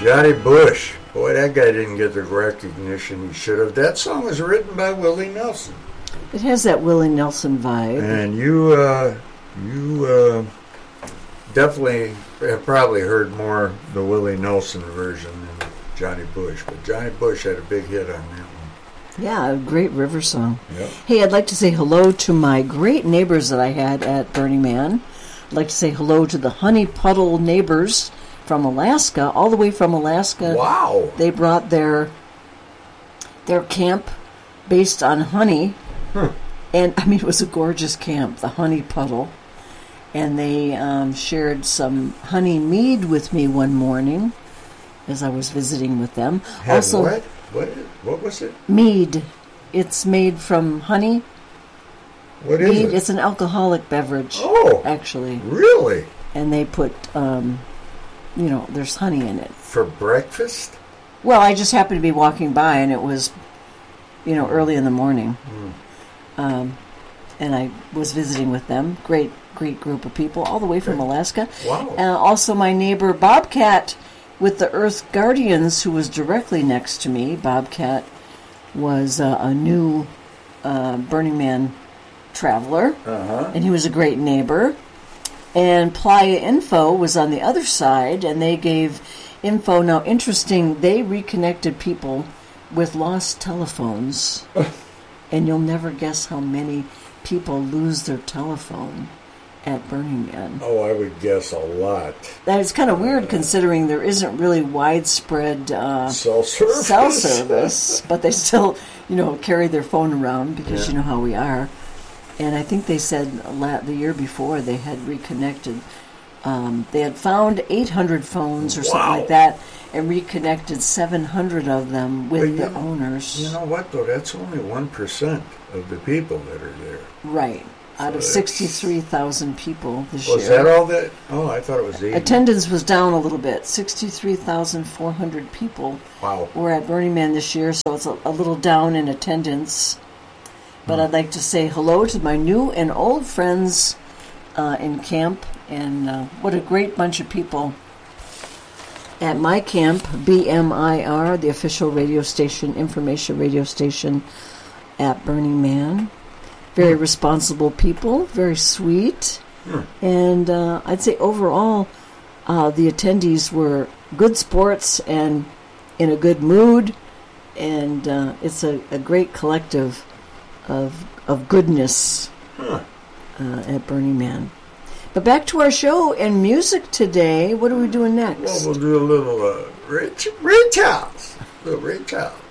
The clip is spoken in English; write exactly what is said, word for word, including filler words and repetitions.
Johnny Bush. Boy, that guy didn't get the recognition he should have. That song was written by Willie Nelson. It has that Willie Nelson vibe. And you, uh, you uh, definitely have probably heard more the Willie Nelson version than Johnny Bush. But Johnny Bush had a big hit on that one. Yeah, a great river song. Yep. Hey, I'd like to say hello to my great neighbors that I had at Burning Man. I'd like to say hello to the Honey Puddle neighbors from Alaska, all the way from Alaska. Wow. They brought their their camp based on honey. Huh. And, I mean, it was a gorgeous camp, the Honey Puddle. And they um, shared some honey mead with me one morning as I was visiting with them. Had also, what? What? What was it? Mead. It's made from honey. What is mead. it? It's an alcoholic beverage, Oh. actually. Really? And they put, um, you know, there's honey in it. For breakfast? Well, I just happened to be walking by, and it was, you know, early in the morning. Mm. Um, and I was visiting with them. Great, great group of people, all the way from Alaska. Wow. Uh, also, my neighbor Bobcat with the Earth Guardians, who was directly next to me. Bobcat was uh, a new uh, Burning Man traveler, Uh-huh. and he was a great neighbor. And Playa Info was on the other side, and they gave info. Now, interesting, they reconnected people with lost telephones. And you'll never guess how many people lose their telephone at Burning Man. Oh, I would guess a lot. That is kind of weird considering there isn't really widespread uh, Cell service. cell service, but they still, you know, carry their phone around because Yeah. you know how we are. And I think they said a lot, the year before they had reconnected. Um, they had found eight hundred phones or something Wow. like that and reconnected seven hundred of them with Well, you the know- owners. You know what, though? That's only one percent of the people that are there. Right. Out So of that's- sixty-three thousand people this Was year. that all that? Oh, I thought it was eighty. Attendance was down a little bit. sixty-three thousand four hundred people Wow. were at Burning Man this year, so it's a, a little down in attendance. But Hmm. I'd like to say hello to my new and old friends uh, in camp, and uh, what a great bunch of people at my camp, B M I R, the official radio station, information radio station at Burning Man. Very Hmm. responsible people, very sweet. Hmm. And uh, I'd say overall, uh, the attendees were good sports and in a good mood. And uh, it's a, a great collective of of goodness Huh. uh, at Burning Man. But back to our show and music today. What are we doing next? Well, we'll do a little uh, Ray, Ray Charles. A little Ray Charles.